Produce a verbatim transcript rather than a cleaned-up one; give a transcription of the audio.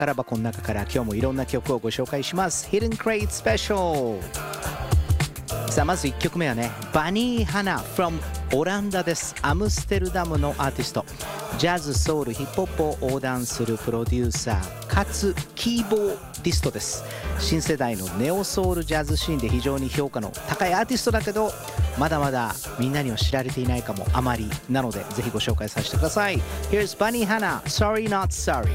宝箱の中から今日もいろんな曲をご紹介します。 Hidden Crate Special。 さあまずいっきょくめはね、バニー・ハナ from オランダです。アムステルダムのアーティスト、ジャズ、ソウル、ヒップホップを横断するプロデューサーかつキーボーディストです。新世代のネオソウルジャズシーンで非常に評価の高いアーティストだけど、まだまだみんなには知られていないかもあまりなので、ぜひご紹介させてください。 Here's Bunny Hannah, Sorry Not Sorry。